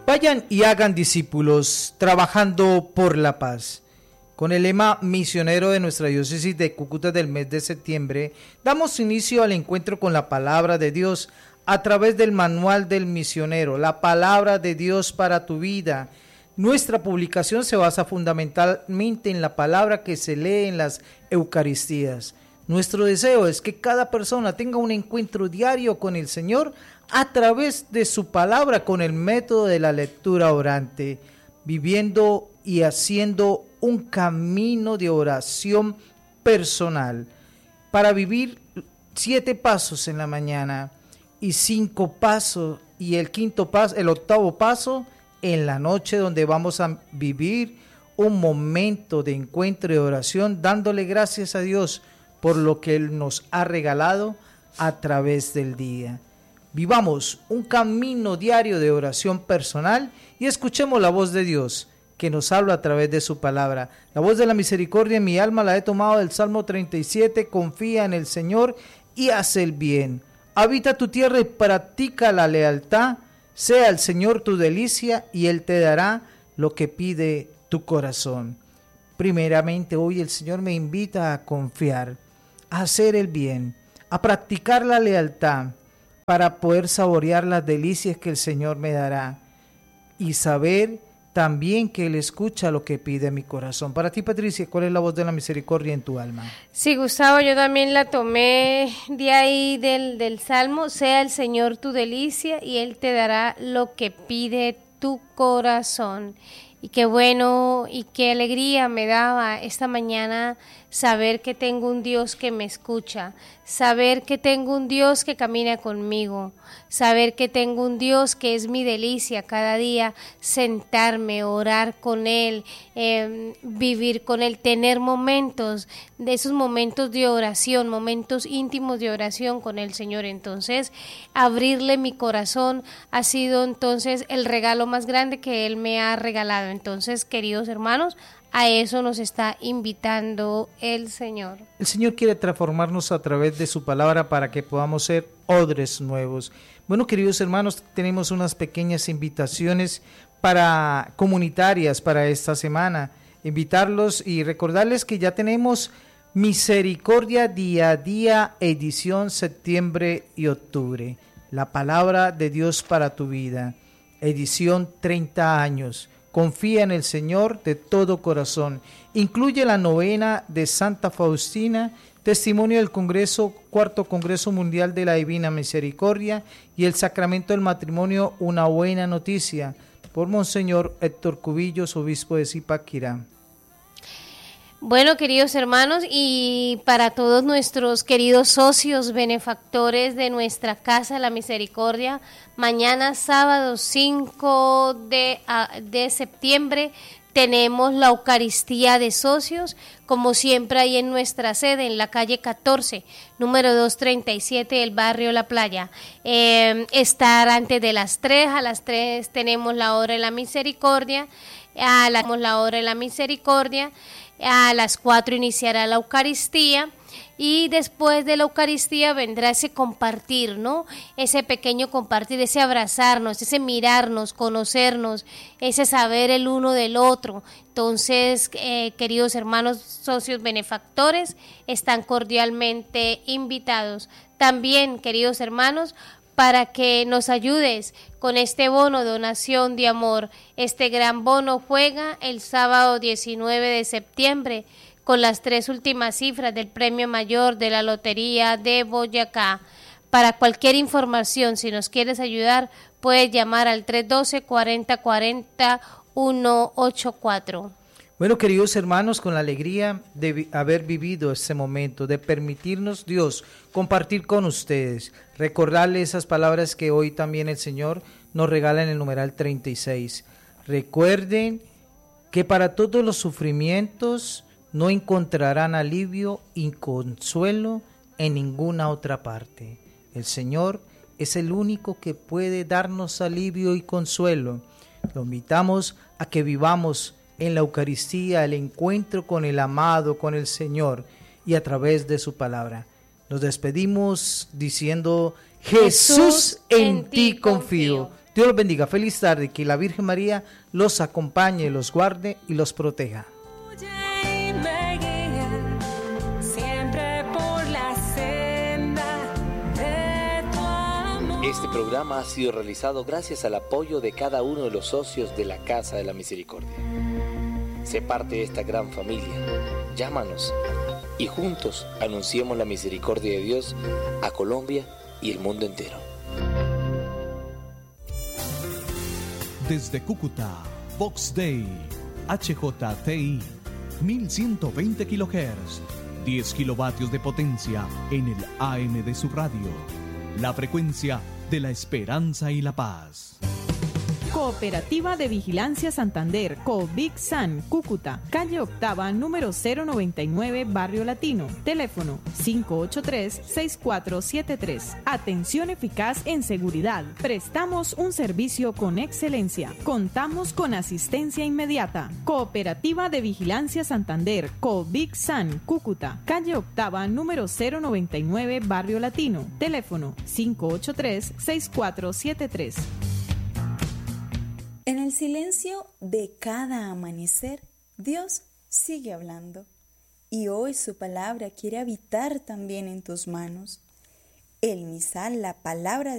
Vayan y hagan discípulos, trabajando por la paz. Con el lema misionero de nuestra diócesis de Cúcuta del mes de septiembre, damos inicio al encuentro con la palabra de Dios a través del manual del misionero, la palabra de Dios para tu vida. Nuestra publicación se basa fundamentalmente en la palabra que se lee en las Eucaristías. Nuestro deseo es que cada persona tenga un encuentro diario con el Señor a través de su palabra, con el método de la lectura orante, viviendo y haciendo un camino de oración personal para vivir 7 pasos en la mañana y 5 pasos y el octavo paso en la noche, donde vamos a vivir un momento de encuentro y oración, dándole gracias a Dios por lo que Él nos ha regalado a través del día. Vivamos un camino diario de oración personal y escuchemos la voz de Dios que nos habla a través de su palabra. La voz de la misericordia en mi alma la he tomado del Salmo 37, confía en el Señor y haz el bien. Habita tu tierra y practica la lealtad, sea el Señor tu delicia y Él te dará lo que pide tu corazón. Primeramente, hoy el Señor me invita a confiar, a hacer el bien, a practicar la lealtad para poder saborear las delicias que el Señor me dará y saber también que Él escucha lo que pide mi corazón. Para ti, Patricia, ¿cuál es la voz de la misericordia en tu alma? Sí, Gustavo, yo también la tomé de ahí del Salmo, sea el Señor tu delicia y Él te dará lo que pide tu corazón. Y qué bueno y qué alegría me daba esta mañana saber que tengo un Dios que me escucha, saber que tengo un Dios que camina conmigo, saber que tengo un Dios que es mi delicia cada día, sentarme, orar con Él, vivir con Él, tener momentos, de esos momentos de oración, momentos íntimos de oración con el Señor. Entonces, abrirle mi corazón ha sido entonces el regalo más grande que Él me ha regalado. Entonces, queridos hermanos, a eso nos está invitando el Señor. El Señor quiere transformarnos a través de su palabra para que podamos ser odres nuevos. Bueno, queridos hermanos, tenemos unas pequeñas invitaciones comunitarias para esta semana. Invitarlos y recordarles que ya tenemos Misericordia Día a Día, edición septiembre y octubre. La palabra de Dios para tu vida, edición 30 años. Confía en el Señor de todo corazón. Incluye la novena de Santa Faustina, testimonio del cuarto Congreso Mundial de la Divina Misericordia y el sacramento del matrimonio, una buena noticia, por Monseñor Héctor Cubillos, obispo de Zipaquirá. Bueno, queridos hermanos, y para todos nuestros queridos socios benefactores de nuestra Casa La Misericordia, mañana sábado 5 de septiembre tenemos la Eucaristía de socios, como siempre ahí en nuestra sede, en la calle 14, número 237 del barrio La Playa. Estar antes de las 3, a las 3 tenemos la hora de la misericordia, a las 4 iniciará la Eucaristía y después de la Eucaristía vendrá ese compartir, ¿no? Ese pequeño compartir, ese abrazarnos, ese mirarnos, conocernos, ese saber el uno del otro. Entonces, queridos hermanos socios benefactores, están cordialmente invitados. También, queridos hermanos, para que nos ayudes con este bono donación de amor. Este gran bono juega el sábado 19 de septiembre con las 3 últimas cifras del premio mayor de la Lotería de Boyacá. Para cualquier información, si nos quieres ayudar, puedes llamar al 312-4040-184. Bueno, queridos hermanos, con la alegría de haber vivido este momento, de permitirnos Dios compartir con ustedes, recordarles esas palabras que hoy también el Señor nos regala en el numeral 36. Recuerden que para todos los sufrimientos no encontrarán alivio y consuelo en ninguna otra parte. El Señor es el único que puede darnos alivio y consuelo. Lo invitamos a que vivamos en la Eucaristía el encuentro con el amado, con el Señor y a través de su palabra. Nos despedimos diciendo: Jesús, en ti confío. Dios los bendiga. Feliz tarde. Que la Virgen María los acompañe, los guarde y los proteja. Este programa ha sido realizado gracias al apoyo de cada uno de los socios de la Casa de la Misericordia. Sé parte de esta gran familia. Llámanos y juntos anunciemos la misericordia de Dios a Colombia y el mundo entero. Desde Cúcuta, Vox Day, HJTI, 1120 kHz, 10 kilovatios de potencia en el AM de su radio. La frecuencia de la esperanza y la paz. Cooperativa de Vigilancia Santander, COVIC-SAN, Cúcuta, calle Octava, número 099, Barrio Latino. Teléfono 583-6473. Atención eficaz en seguridad. Prestamos un servicio con excelencia. Contamos con asistencia inmediata. Cooperativa de Vigilancia Santander, COVIC-SAN, Cúcuta, calle Octava, número 099, Barrio Latino. Teléfono 583-6473. En el silencio de cada amanecer, Dios sigue hablando. Y hoy su palabra quiere habitar también en tus manos. El misal, la palabra de